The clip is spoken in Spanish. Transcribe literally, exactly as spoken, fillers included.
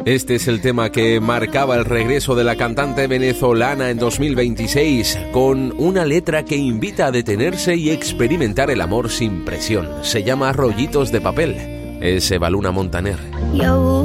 Este es el tema que marcaba el regreso de la cantante venezolana en dos mil veintiséis, con una letra que invita a detenerse y experimentar el amor sin presión. Se llama Rollitos de papel. Es Eva Luna Montaner. Yo